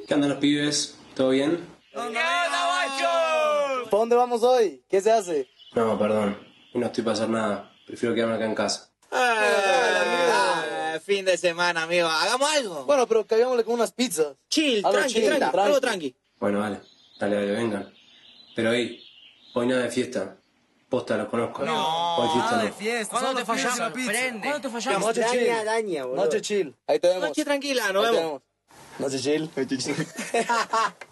¿Qué andan los pibes? ¿Todo bien? ¿Qué onda, macho? ¿Para dónde vamos hoy? ¿Qué se hace? No, perdón. Hoy no estoy para hacer nada. Prefiero quedarme acá en casa. Fin de semana, amigo. Hagamos algo. Bueno, pero cagámosle con unas pizzas. Chill, Algo tranqui, chill, tranqui, tranqui. algo tranqui. Bueno, vale. Dale, vengan. Pero hoy nada de fiesta. Posta, los conozco. No, Hoy fiesta Nada no. de fiesta. ¿Cuándo solo te fallamos? pizza, pizza. Prende. ¿Cuándo te fallamos? Noche chill. Daña, boludo. Noche chill. Ahí te vemos. Noche tranquila, nos Ahí te vemos. vemos. Noche chill.